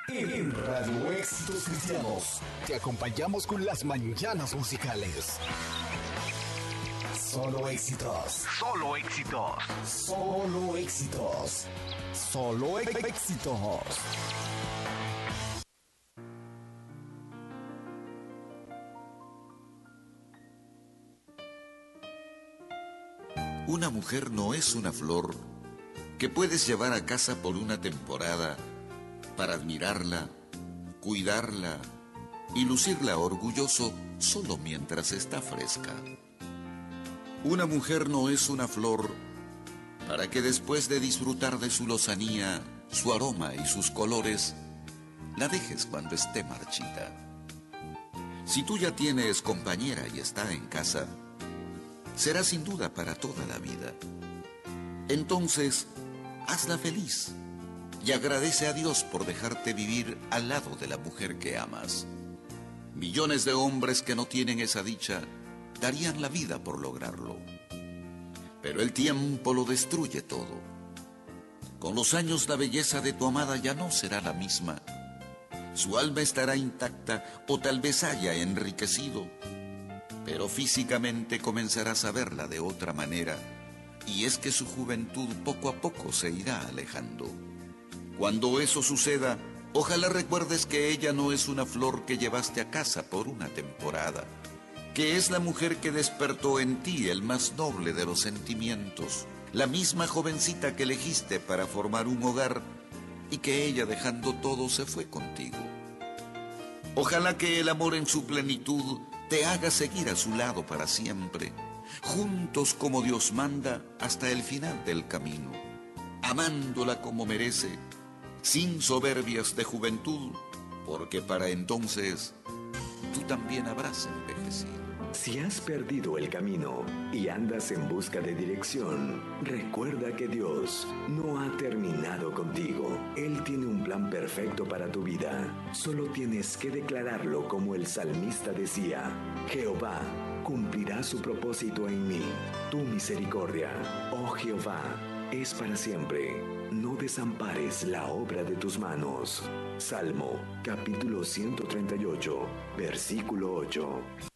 En Radio Éxitos Cristianos te acompañamos con las mañanas musicales. Solo éxitos. Solo éxitos. Solo éxitos. Solo éxitos. Una mujer no es una flor que puedes llevar a casa por una temporada para admirarla, cuidarla y lucirla orgulloso solo mientras está fresca. Una mujer no es una flor para que después de disfrutar de su lozanía, su aroma y sus colores, la dejes cuando esté marchita. Si tú ya tienes compañera y está en casa, será sin duda para toda la vida. Entonces, hazla feliz y agradece a Dios por dejarte vivir al lado de la mujer que amas. Millones de hombres que no tienen esa dicha darían la vida por lograrlo. Pero el tiempo lo destruye todo. Con los años la belleza de tu amada ya no será la misma. Su alma estará intacta o tal vez haya enriquecido, pero físicamente comenzarás a verla de otra manera, y es que su juventud poco a poco se irá alejando. Cuando eso suceda, ojalá recuerdes que ella no es una flor que llevaste a casa por una temporada, que es la mujer que despertó en ti el más noble de los sentimientos, la misma jovencita que elegiste para formar un hogar y que ella, dejando todo, se fue contigo. Ojalá que el amor en su plenitud te haga seguir a su lado para siempre, juntos como Dios manda hasta el final del camino, amándola como merece, sin soberbias de juventud, porque para entonces tú también habrás envejecido. Si has perdido el camino y andas en busca de dirección, recuerda que Dios no ha terminado contigo. Él tiene un plan perfecto para tu vida. Solo tienes que declararlo como el salmista decía: Jehová cumplirá su propósito en mí. Tu misericordia, oh Jehová, es para siempre. No desampares la obra de tus manos. Salmo, capítulo 138, versículo 8.